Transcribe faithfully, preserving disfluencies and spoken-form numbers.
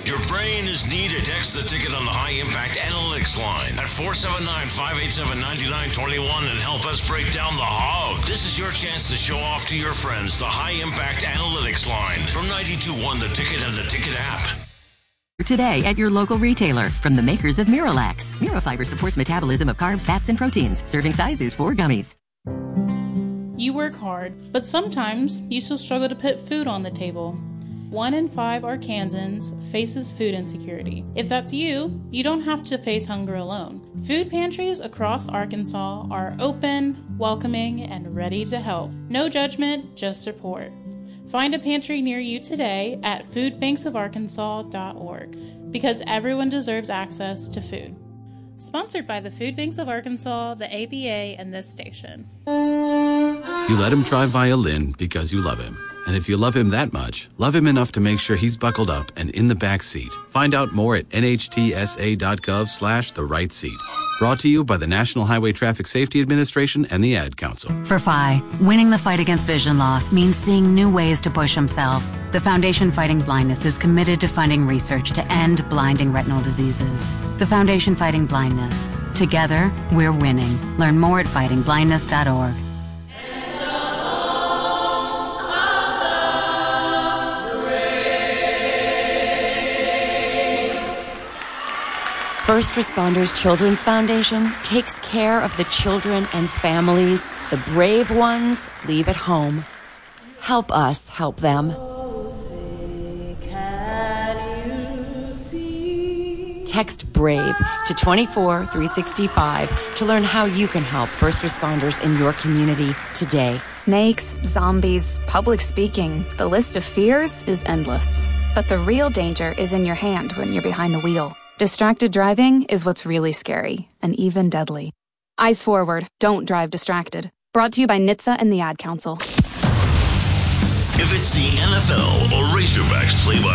Your brain is needed. Text the ticket on the High Impact Analytics line at four seven nine, five eight seven, nine nine two one and help us break down the hog. This is your chance to show off to your friends the High Impact Analytics line from ninety-two point one The Ticket and the Ticket app. Today at your local retailer from the makers of Miralax. Mirafiber supports metabolism of carbs, fats, and proteins. Serving size is four gummies. You work hard, but sometimes you still struggle to put food on the table. One in five Arkansans faces food insecurity. If that's you, you don't have to face hunger alone. Food pantries across Arkansas are open, welcoming, and ready to help. No judgment, just support. Find a pantry near you today at food banks of arkansas dot org because everyone deserves access to food. Sponsored by the Food Banks of Arkansas, the A B A, and this station. You let him try violin because you love him. And if you love him that much, love him enough to make sure he's buckled up and in the back seat. Find out more at N H T S A dot gov slash the right seat. Brought to you by the National Highway Traffic Safety Administration and the Ad Council. For F I, winning the fight against vision loss means seeing new ways to push himself. The Foundation Fighting Blindness is committed to funding research to end blinding retinal diseases. The Foundation Fighting Blindness. Together, we're winning. Learn more at fighting blindness dot org. First Responders Children's Foundation takes care of the children and families the brave ones leave at home. Help us help them. Text BRAVE to two four three six five to learn how you can help first responders in your community today. Snakes, zombies, public speaking. The list of fears is endless. But the real danger is in your hand when you're behind the wheel. Distracted driving is what's really scary and even deadly. Eyes forward, don't drive distracted. Brought to you by N H T S A and the Ad Council. If it's the N F L or Razorbacks play-by